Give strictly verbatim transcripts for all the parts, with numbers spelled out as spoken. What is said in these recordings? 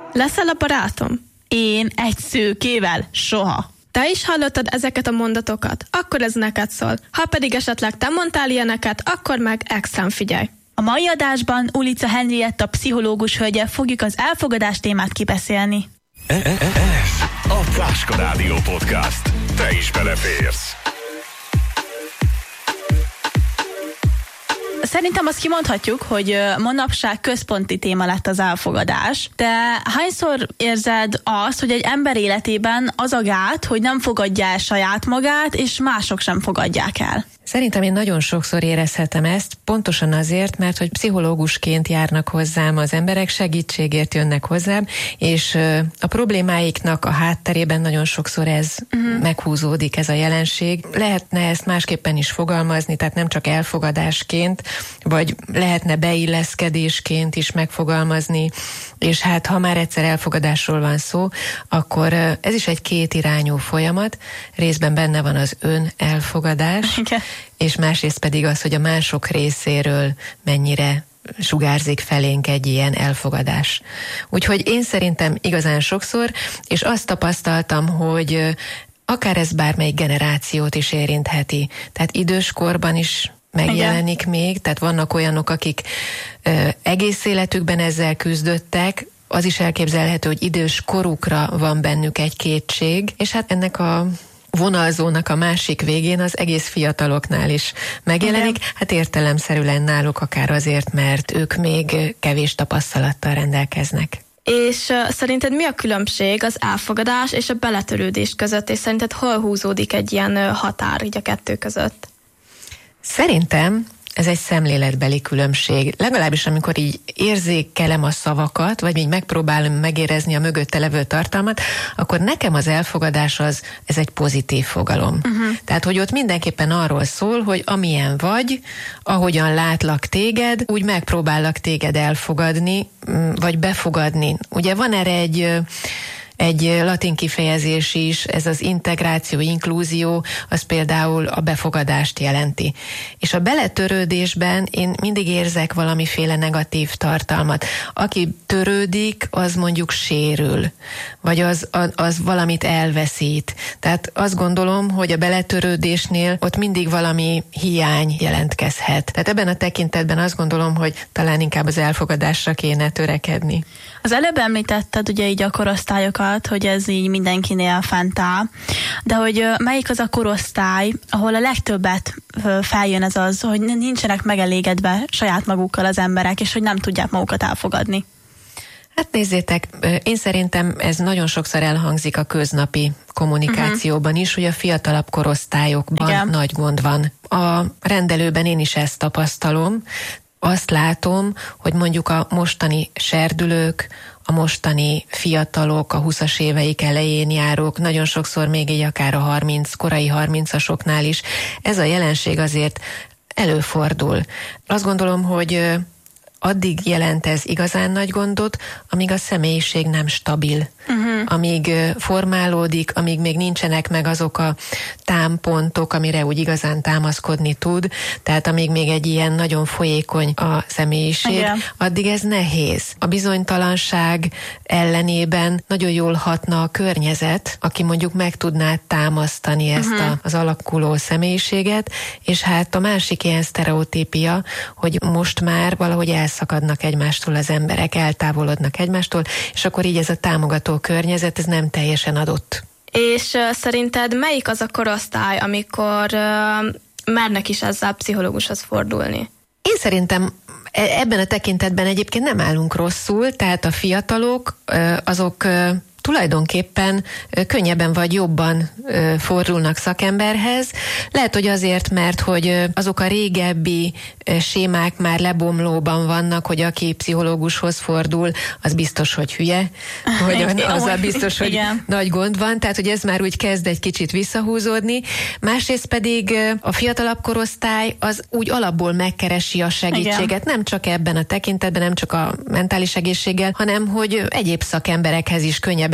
Leszel a barátom? Én egy szőkével soha. Te is hallottad ezeket a mondatokat? Akkor ez neked szól. Ha pedig esetleg te mondtál ilyeneket, akkor meg extrán figyelj. A mai adásban Ulica Henrietta pszichológus hölgyel fogjuk az elfogadás témát kibeszélni. Ez a Páska Rádió Podcast. Te is beleférsz. Szerintem azt kimondhatjuk, hogy manapság központi téma lett az elfogadás. De hányszor érzed azt, hogy egy ember életében az a gát, hogy nem fogadja el saját magát, és mások sem fogadják el? Szerintem én nagyon sokszor érezhetem ezt, pontosan azért, mert hogy pszichológusként járnak hozzám az emberek, segítségért jönnek hozzám, és a problémáiknak a hátterében nagyon sokszor ez uh-huh. meghúzódik, ez a jelenség. Lehetne ezt másképpen is fogalmazni, tehát nem csak elfogadásként, vagy lehetne beilleszkedésként is megfogalmazni, és hát ha már egyszer elfogadásról van szó, akkor ez is egy kétirányú folyamat, részben benne van az ön elfogadás, okay. és másrészt pedig az, hogy a mások részéről mennyire sugárzik felénk egy ilyen elfogadás. Úgyhogy én szerintem igazán sokszor, és azt tapasztaltam, hogy akár ez bármelyik generációt is érintheti. Tehát időskorban is megjelenik igen. még, tehát vannak olyanok, akik ö, egész életükben ezzel küzdöttek, az is elképzelhető, hogy idős korukra van bennük egy kétség, és hát ennek a vonalzónak a másik végén az egész fiataloknál is megjelenik, igen. hát értelemszerűen náluk akár azért, mert ők még kevés tapasztalattal rendelkeznek. És uh, szerinted mi a különbség az elfogadás és a beletörődés között, és szerinted hol húzódik egy ilyen uh, határ így a kettő között? Szerintem ez egy szemléletbeli különbség. Legalábbis amikor így érzékelem a szavakat, vagy így megpróbálom megérezni a mögötte levő tartalmat, akkor nekem az elfogadás az, ez egy pozitív fogalom. Uh-huh. Tehát, hogy ott mindenképpen arról szól, hogy amilyen vagy, ahogyan látlak téged, úgy megpróbállak téged elfogadni, vagy befogadni. Ugye van erre egy... Egy latin kifejezés is, ez az integráció, inklúzió, az például a befogadást jelenti. És a beletörődésben én mindig érzek valamiféle negatív tartalmat. Aki törődik, az mondjuk sérül, vagy az, az valamit elveszít. Tehát azt gondolom, hogy a beletörődésnél ott mindig valami hiány jelentkezhet. Tehát ebben a tekintetben azt gondolom, hogy talán inkább az elfogadásra kéne törekedni. Az előbb említetted ugye így a korosztályokat, hogy ez így mindenkinél fent áll, de hogy melyik az a korosztály, ahol a legtöbbet feljön ez az, hogy nincsenek megelégedve saját magukkal az emberek, és hogy nem tudják magukat elfogadni? Hát nézzétek, én szerintem ez nagyon sokszor elhangzik a köznapi kommunikációban uh-huh. is, hogy a fiatalabb korosztályokban igen. nagy gond van. A rendelőben én is ezt tapasztalom, azt látom, hogy mondjuk a mostani serdülők, a mostani fiatalok, a huszas éveik elején járók, nagyon sokszor még így akár a harminc, korai harmincasoknál is, ez a jelenség azért előfordul. Azt gondolom, hogy addig jelent ez igazán nagy gondot, amíg a személyiség nem stabil, uh-huh. amíg formálódik, amíg még nincsenek meg azok a támpontok, amire úgy igazán támaszkodni tud, tehát amíg még egy ilyen nagyon folyékony a személyiség, igen. addig ez nehéz. A bizonytalanság ellenében nagyon jól hatna a környezet, aki mondjuk meg tudná támasztani ezt uh-huh. a, az alakuló személyiséget, és hát a másik ilyen sztereotípia, hogy most már valahogy el szakadnak egymástól az emberek, eltávolodnak egymástól, és akkor így ez a támogató környezet, ez nem teljesen adott. És uh, szerinted melyik az a korosztály, amikor uh, mernek is ezzel pszichológushoz fordulni? Én szerintem ebben a tekintetben egyébként nem állunk rosszul, tehát a fiatalok uh, azok uh, tulajdonképpen könnyebben vagy jobban fordulnak szakemberhez. Lehet, hogy azért, mert hogy azok a régebbi sémák már lebomlóban vannak, hogy aki pszichológushoz fordul, az biztos, hogy hülye, hogy azzal biztos, hogy igen. nagy gond van, tehát hogy ez már úgy kezd egy kicsit visszahúzódni. Másrészt pedig a fiatalabb korosztály az úgy alapból megkeresi a segítséget, igen. nem csak ebben a tekintetben, nem csak a mentális egészséggel, hanem hogy egyéb szakemberekhez is könnyebben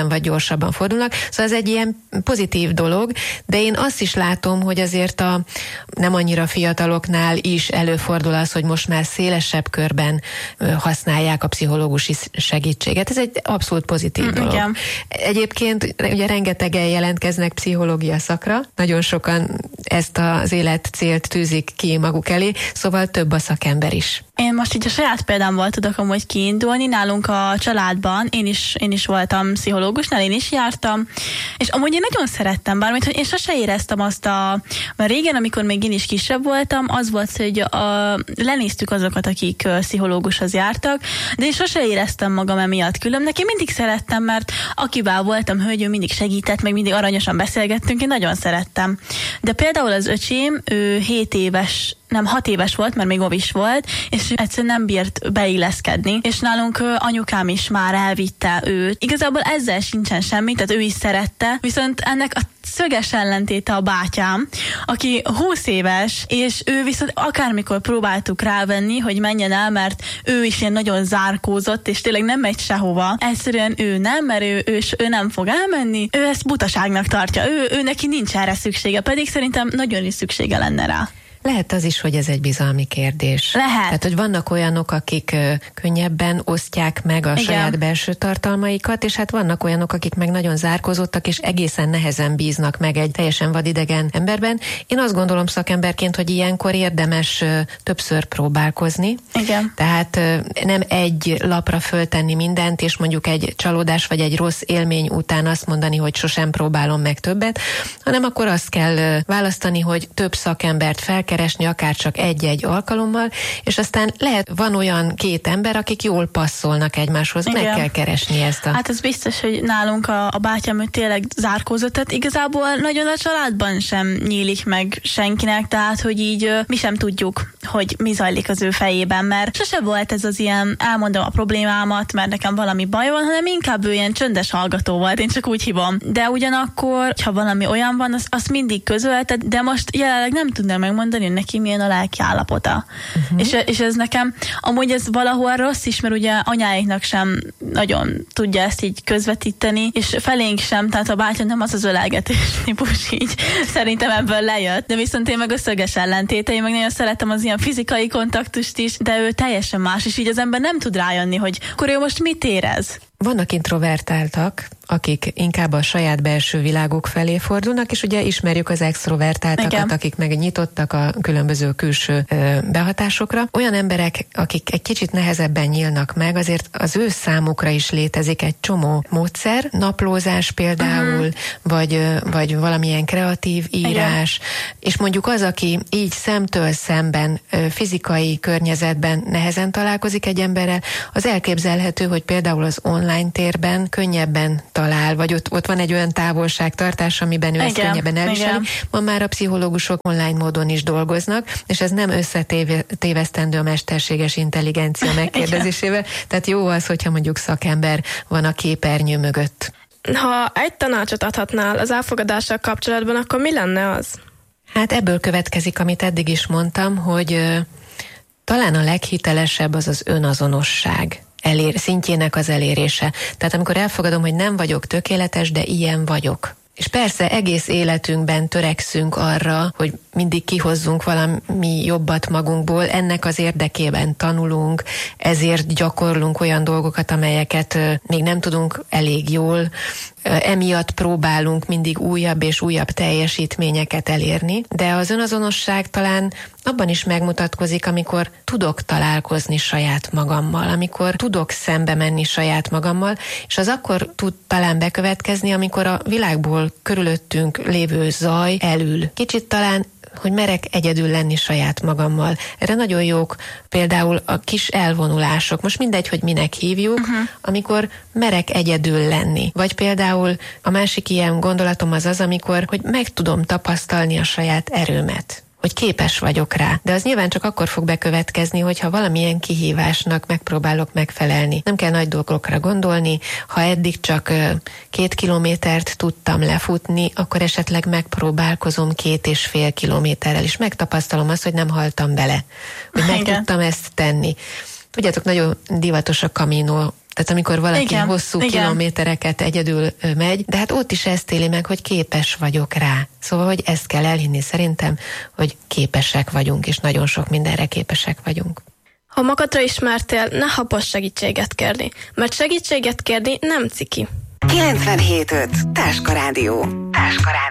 nehezebben vagy gyorsabban fordulnak. Szóval ez egy ilyen pozitív dolog, de én azt is látom, hogy azért a nem annyira fiataloknál is előfordul az, hogy most már szélesebb körben használják a pszichológusi segítséget. Ez egy abszolút pozitív mm, dolog. Igen. Egyébként ugye rengetegen jelentkeznek pszichológia szakra, nagyon sokan ezt az életcélt tűzik ki maguk elé, szóval több a szakember is. Én most így a saját példámból tudok amúgy kiindulni. Nálunk a családban én is, én is voltam pszichológusnál, én is jártam, és amúgy én nagyon szerettem bármit, hogy én sose éreztem azt a... Mert régen, amikor még én is kisebb voltam, az volt, hogy a, lenéztük azokat, akik pszichológushoz jártak, de én sose éreztem magam emiatt különbnek. Én mindig szerettem, mert akivel voltam hölgy, ő mindig segített, meg mindig aranyosan beszélgettünk, én nagyon szerettem. De például az öcsém, ő hét éves nem, hat éves volt, mert még ovis volt, és egyszerűen nem bírt beilleszkedni, és nálunk anyukám is már elvitte őt. Igazából ezzel sincsen semmi, tehát ő is szerette, viszont ennek a szöges ellentéte a bátyám, aki húsz éves, és ő viszont akármikor próbáltuk rávenni, hogy menjen el, mert ő is ilyen nagyon zárkózott, és tényleg nem megy sehova. Egyszerűen ő nem, mert ő, ő, ő nem fog elmenni, ő ezt butaságnak tartja, ő, ő neki nincs erre szüksége, pedig szerintem nagyon is szüksége lenne rá. Lehet az is, hogy ez egy bizalmi kérdés. Lehet. Tehát, hogy vannak olyanok, akik könnyebben osztják meg a Igen. saját belső tartalmaikat, és hát vannak olyanok, akik meg nagyon zárkózottak, és egészen nehezen bíznak meg egy teljesen vadidegen emberben. Én azt gondolom szakemberként, hogy ilyenkor érdemes többször próbálkozni. Igen. Tehát nem egy lapra föltenni mindent, és mondjuk egy csalódás vagy egy rossz élmény után azt mondani, hogy sosem próbálom meg többet, hanem akkor azt kell választani, hogy több szakembert fel keresni, akár csak egy-egy alkalommal, és aztán lehet, van olyan két ember, akik jól passzolnak egymáshoz, Igen. meg kell keresni ezt a... Hát ez biztos, hogy nálunk a, a bátyám ő tényleg zárkózott, tehát igazából nagyon a családban sem nyílik meg senkinek, tehát hogy így mi sem tudjuk, hogy mi zajlik az ő fejében, mert sose volt ez az ilyen, elmondom a problémámat, mert nekem valami baj van, hanem inkább ő ilyen csöndes hallgató volt, én csak úgy hívom. De ugyanakkor, ha valami olyan van, azt az mindig közölted, de most jelenleg nem tudnám megmondani, hogy neki milyen a lelki állapota. Uh-huh. És, és ez nekem, amúgy ez valahol rossz is, mert ugye anyáiknak sem nagyon tudja ezt így közvetíteni, és felénk sem, tehát a bátyám nem az az ölelgetés típus, így szerintem ebből lejött, de viszont én meg a szöges ellentéte, én meg nagyon szeretem az ilyen fizikai kontaktust is, de ő teljesen más, és így az ember nem tud rájönni, hogy akkor ő most mit érez. Vannak introvertáltak, akik inkább a saját belső világuk felé fordulnak, és ugye ismerjük az extrovertáltakat, Igen. akik meg nyitottak a különböző külső ö, behatásokra. Olyan emberek, akik egy kicsit nehezebben nyílnak meg, azért az ő számukra is létezik egy csomó módszer, naplózás például, uh-huh. vagy, vagy valamilyen kreatív írás, Igen. és mondjuk az, aki így szemtől szemben, fizikai környezetben nehezen találkozik egy emberrel, az elképzelhető, hogy például az online térben könnyebben talál, vagy ott, ott van egy olyan távolságtartás, amiben ő igen, ezt könnyebben elviseli. Ma már a pszichológusok online módon is dolgoznak, és ez nem összetévesztendő a mesterséges intelligencia megkérdezésével. Tehát jó az, hogyha mondjuk szakember van a képernyő mögött. Ha egy tanácsot adhatnál az elfogadással kapcsolatban, akkor mi lenne az? Hát ebből következik, amit eddig is mondtam, hogy uh, talán a leghitelesebb az az önazonosság. Elér, szintjének az elérése. Tehát amikor elfogadom, hogy nem vagyok tökéletes, de ilyen vagyok. És persze egész életünkben törekszünk arra, hogy mindig kihozzunk valami jobbat magunkból, ennek az érdekében tanulunk, ezért gyakorlunk olyan dolgokat, amelyeket még nem tudunk elég jól, emiatt próbálunk mindig újabb és újabb teljesítményeket elérni, de az önazonosság talán abban is megmutatkozik, amikor tudok találkozni saját magammal, amikor tudok szembe menni saját magammal, és az akkor tud talán bekövetkezni, amikor a világból körülöttünk lévő zaj elül. Kicsit talán hogy merek egyedül lenni saját magammal. Erre nagyon jók például a kis elvonulások. Most mindegy, hogy minek hívjuk, uh-huh. amikor merek egyedül lenni. Vagy például a másik ilyen gondolatom az az, amikor, hogy meg tudom tapasztalni a saját erőmet. Hogy képes vagyok rá. De az nyilván csak akkor fog bekövetkezni, hogyha valamilyen kihívásnak megpróbálok megfelelni. Nem kell nagy dolgokra gondolni, ha eddig csak két kilométert tudtam lefutni, akkor esetleg megpróbálkozom két és fél kilométerrel, és megtapasztalom azt, hogy nem haltam bele. Hogy meg tudtam ezt tenni. Tudjátok, nagyon divatos a Camino, Tehát amikor valaki igen, hosszú igen. kilométereket egyedül megy, de hát ott is ezt éli meg, hogy képes vagyok rá. Szóval, hogy ezt kell elhinni szerintem, hogy képesek vagyunk, és nagyon sok mindenre képesek vagyunk. Ha magadra ismertél, ne habos segítséget kérni, mert segítséget kérni nem ciki. kilencvenhét öt Táska Rádió. Táska Rádió.